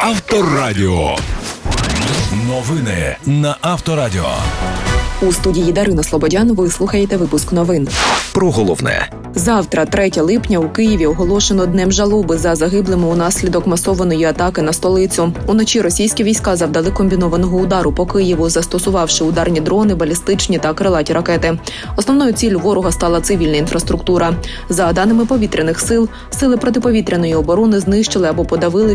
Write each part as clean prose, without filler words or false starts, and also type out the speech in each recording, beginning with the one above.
Авторадіо. Новини на Авторадіо. У студії Дарина Слободян ви слухаєте випуск новин. Про головне. Завтра, 3 липня, у Києві оголошено Днем жалоби за загиблими унаслідок масованої атаки на столицю. Уночі російські війська завдали комбінованого удару по Києву, застосувавши ударні дрони, балістичні та крилаті ракети. Основною ціллю ворога стала цивільна інфраструктура. За даними повітряних сил, сили протиповітряної оборони знищили або подавили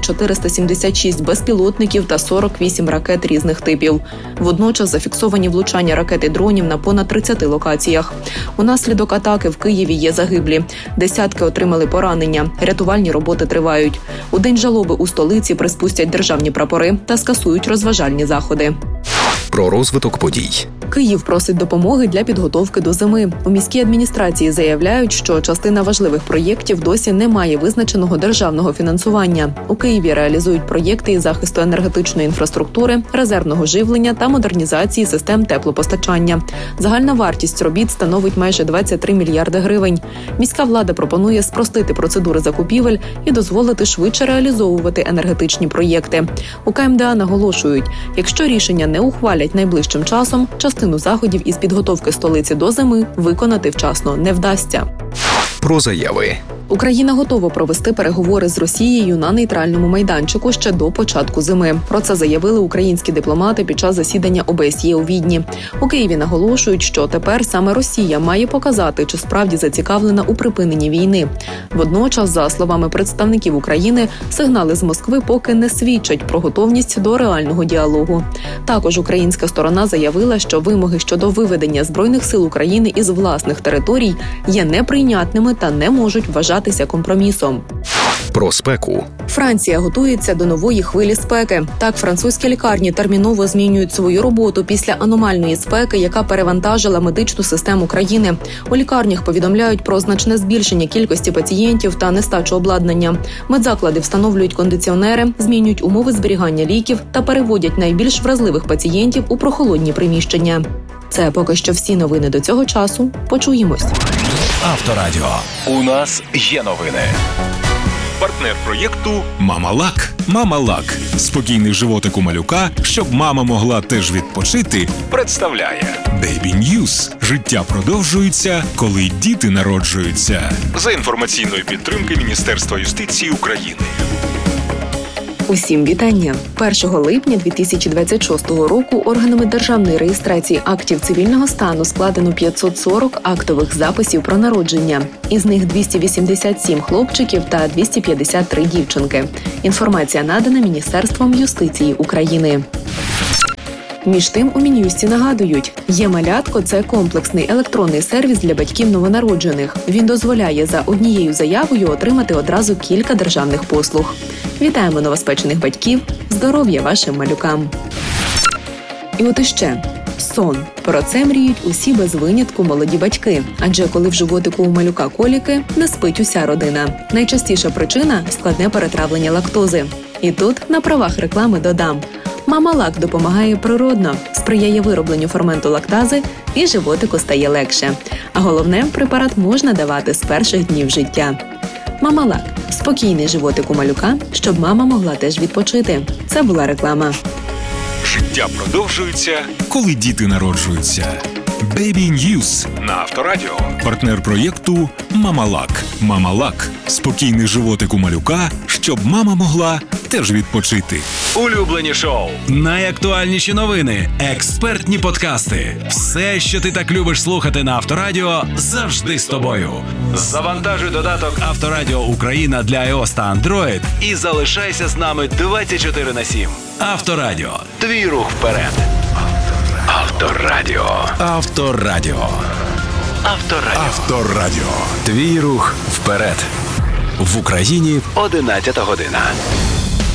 476 безпілотників та 48 ракет різних типів. Водночас зафіксовані влучання ракет і дронів на понад 30 локаціях. Унаслідок атаки в Києві є загиблі. Десятки отримали поранення. Рятувальні роботи тривають. У день жалоби у столиці приспустять державні прапори та скасують розважальні заходи. Про розвиток подій. Київ просить допомоги для підготовки до зими. У міській адміністрації заявляють, що частина важливих проєктів досі не має визначеного державного фінансування. У Києві реалізують проєкти із захисту енергетичної інфраструктури, резервного живлення та модернізації систем теплопостачання. Загальна вартість робіт становить майже 23 мільярди гривень. Міська влада пропонує спростити процедури закупівель і дозволити швидше реалізовувати енергетичні проєкти. У КМДА наголошують, якщо рішення не ухвалять найближчим часом, частину заходів із підготовки столиці до зими виконати вчасно не вдасться. Про заяви. Україна готова провести переговори з Росією на нейтральному майданчику ще до початку зими. Про це заявили українські дипломати під час засідання ОБСЄ у Відні. У Києві наголошують, що тепер саме Росія має показати, чи справді зацікавлена у припиненні війни. Водночас, за словами представників України, сигнали з Москви поки не свідчать про готовність до реального діалогу. Також українська сторона заявила, що вимоги щодо виведення Збройних сил України із власних територій є неприйнятними та не можуть вважатися компромісом. Про спеку. Франція готується до нової хвилі спеки. Так, французькі лікарні терміново змінюють свою роботу після аномальної спеки, яка перевантажила медичну систему країни. У лікарнях повідомляють про значне збільшення кількості пацієнтів та нестачу обладнання. Медзаклади встановлюють кондиціонери, змінюють умови зберігання ліків та переводять найбільш вразливих пацієнтів у прохолодні приміщення. Це поки що всі новини до цього часу. Почуємось. Авторадіо. У нас є новини. Партнер проєкту «Мама-Лак». «Мама-Лак» – спокійний животик у малюка, щоб мама могла теж відпочити, представляє Baby News. Життя продовжується, коли діти народжуються. За інформаційної підтримки Міністерства юстиції України. Усім вітання! 1 липня 2026 року органами державної реєстрації актів цивільного стану складено 540 актових записів про народження. Із них 287 хлопчиків та 253 дівчинки. Інформація надана Міністерством юстиції України. Між тим, у Мін'юсті нагадують, «Є-малятко» – це комплексний електронний сервіс для батьків новонароджених. Він дозволяє за однією заявою отримати одразу кілька державних послуг. Вітаємо новоспечених батьків! Здоров'я вашим малюкам! І от іще. Сон. Про це мріють усі без винятку молоді батьки. Адже коли в животику у малюка коліки, не спить уся родина. Найчастіша причина – складне перетравлення лактози. І тут на правах реклами додам. «Мама-Лак» допомагає природно, сприяє виробленню ферменту лактази і животику стає легше. А головне, препарат можна давати з перших днів життя. «Мама-Лак» – спокійний животик у малюка, щоб мама могла теж відпочити. Це була реклама. Життя продовжується, коли діти народжуються. Baby News на Авторадіо. Партнер проєкту «Мама-Лак». «Мама-Лак» – спокійний животик у малюка, щоб мама могла теж відпочити. Улюблені шоу, найактуальніші новини, експертні подкасти. Все, що ти так любиш слухати на Авторадіо, завжди з тобою. Завантажуй додаток Авторадіо Україна для iOS та Android і залишайся з нами 24/7. Авторадіо. Твій рух вперед. Авторадіо. Авторадіо. Авторадіо. Авторадіо. Твій рух вперед. В Україні 11 година.